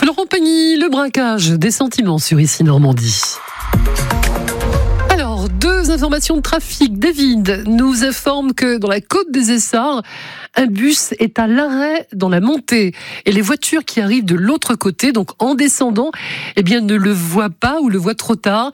Laurent Pagny, le braquage des sentiments sur Ici Normandie. Alors, 2 informations de trafic. David nous informe que dans la Côte des Essarts, un bus est à l'arrêt dans la montée. Et les voitures qui arrivent de l'autre côté, donc en descendant, ne le voient pas ou le voient trop tard.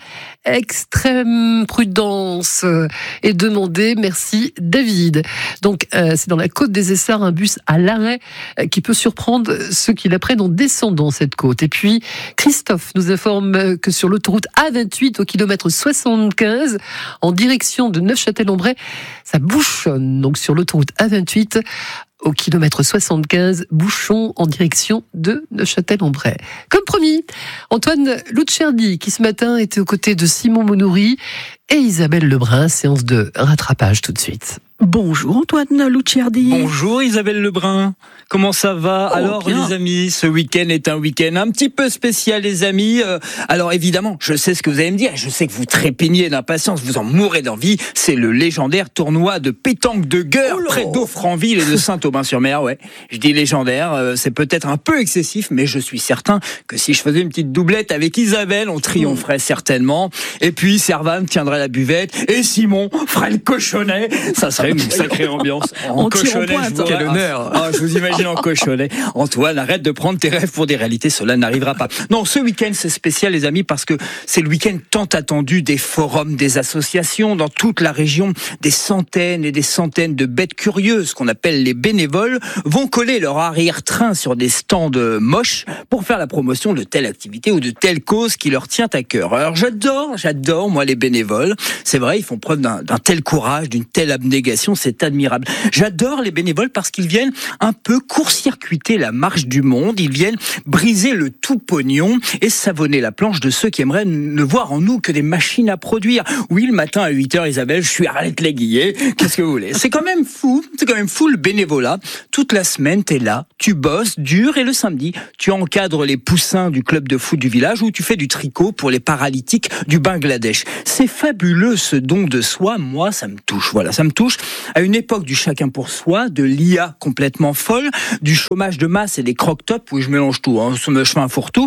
Extrême prudence est demandée. Merci David. Donc, c'est dans la Côte des Essarts, un bus à l'arrêt qui peut surprendre ceux qui l'apprennent en descendant cette côte. Et puis, Christophe nous informe que sur l'autoroute A28 au kilomètre 75, en direction de Neufchâtel-en-Bray, ça bouchonne. Donc, sur l'autoroute A28, au kilomètre 75, bouchon en direction de Neufchâtel-en-Bray. Comme promis, Antoine Lucerdi, qui ce matin était aux côtés de Simon Monouri et Isabelle Lebrun, séance de rattrapage tout de suite. Bonjour Antoine Lucerdi. Bonjour Isabelle Lebrun. Comment ça va ? Alors bien. Les amis, ce week-end est un week-end un petit peu spécial les amis. Alors évidemment, je sais ce que vous allez me dire. Je sais que vous trépignez d'impatience, vous en mourrez d'envie. C'est le légendaire tournoi de pétanque de gueule près d'Offranville et de Saint-Aubin-sur-Mer. Ouais, je dis légendaire, c'est peut-être un peu excessif, mais je suis certain que si je faisais une petite doublette avec Isabelle, on triompherait certainement. Et puis Servan tiendrait la buvette et Simon ferait le cochonnet. Ça serait une sacrée ambiance. En cochonnet, quel honneur. Je vous imagine en cochonnet. Antoine, arrête de prendre tes rêves pour des réalités, cela n'arrivera pas. Non, ce week-end, c'est spécial, les amis, parce que c'est le week-end tant attendu des forums, des associations dans toute la région. Des centaines et des centaines de bêtes curieuses, qu'on appelle les bénévoles, vont coller leur arrière-train sur des stands moches pour faire la promotion de telle activité ou de telle cause qui leur tient à cœur. Alors, j'adore, moi, les bénévoles. C'est vrai, ils font preuve d'un tel courage, d'une telle abnégation. C'est admirable. J'adore les bénévoles parce qu'ils viennent un peu court-circuiter la marche du monde. Ils viennent briser le tout pognon et savonner la planche de ceux qui aimeraient ne voir en nous que des machines à produire. Oui, le matin à 8h, Isabelle, je suis Arlette Léguillet. Qu'est-ce que vous voulez ? C'est quand même fou le bénévolat. Toute la semaine, t'es là, tu bosses dur et le samedi, tu encadres les poussins du club de foot du village ou tu fais du tricot pour les paralytiques du Bangladesh. C'est fabuleux ce don de soi. Moi, ça me touche. Voilà, ça me touche. À une époque du chacun pour soi, de l'IA complètement folle, du chômage de masse et des croque-tops, où je mélange tout, je fais un fourre-tout,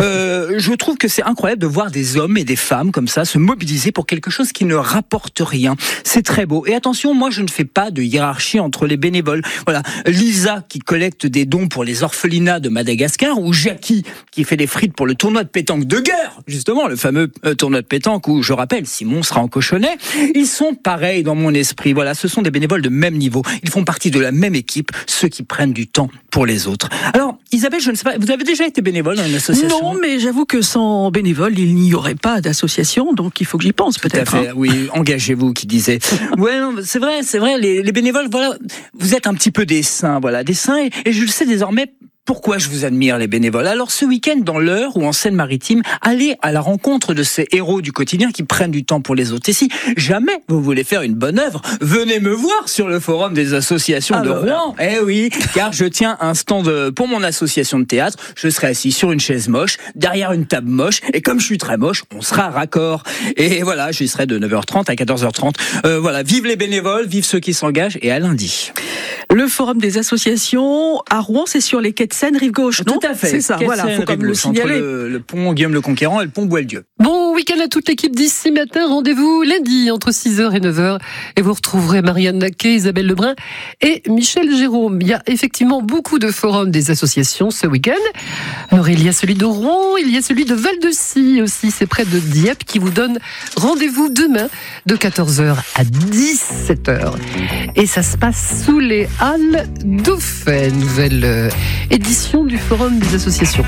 je trouve que c'est incroyable de voir des hommes et des femmes comme ça se mobiliser pour quelque chose qui ne rapporte rien. C'est très beau. Et attention, moi je ne fais pas de hiérarchie entre les bénévoles. Voilà, Lisa qui collecte des dons pour les orphelinats de Madagascar, ou Jackie qui fait des frites pour le tournoi de pétanque de guerre, justement, le fameux tournoi de pétanque où, je rappelle, Simon sera en cochonnet. Ils sont pareils dans mon esprit. Voilà, ce sont des bénévoles de même niveau. Ils font partie de la même équipe, ceux qui prennent du temps pour les autres. Alors, Isabelle, je ne sais pas, vous avez déjà été bénévole dans une association ? Non, mais j'avoue que sans bénévoles, il n'y aurait pas d'association, donc il faut que j'y pense peut-être. Tout à fait, oui, engagez-vous, qui disait. Ouais, non, c'est vrai, les bénévoles, voilà, vous êtes un petit peu des saints, et je le sais désormais. Pourquoi je vous admire, les bénévoles ? Alors, ce week-end, dans l'Eure ou en Seine-Maritime, allez à la rencontre de ces héros du quotidien qui prennent du temps pour les autres. Et si jamais vous voulez faire une bonne œuvre, venez me voir sur le forum des associations de Rouen. Eh oui, car je tiens un stand pour mon association de théâtre. Je serai assis sur une chaise moche, derrière une table moche, et comme je suis très moche, on sera raccord. Et voilà, j'y serai de 9h30 à 14h30. Voilà, vive les bénévoles, vive ceux qui s'engagent, et à lundi. Le forum des associations à Rouen, c'est sur les quais de Seine, rive gauche, non ? Tout à fait. C'est ça, voilà, faut comme le signaler. Entre le pont Guillaume le Conquérant et le pont Boieldieu. Bon week-end à toute l'équipe d'ici matin. Rendez-vous lundi entre 6h et 9h. Et vous retrouverez Marianne Naquet, Isabelle Lebrun et Michel Jérôme. Il y a effectivement beaucoup de forums des associations ce week-end. Alors, il y a celui de Rouen, il y a celui de Val-de-Scie aussi. C'est près de Dieppe qui vous donne rendez-vous demain de 14h à 17h. Et ça se passe sous les Halles Dauphin. Nouvelle édition du Forum des associations.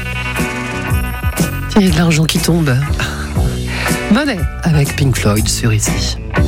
Il y a de l'argent qui tombe. Money avec Pink Floyd sur Ici.